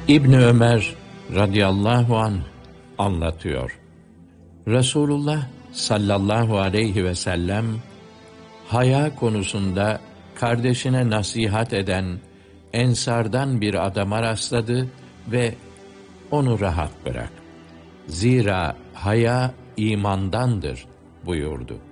İbni Ömer radıyallahu anh anlatıyor. Resulullah sallallahu aleyhi ve sellem haya konusunda kardeşine nasihat eden ensardan bir adama rastladı ve onu rahat bırak. Zira haya imandandır buyurdu.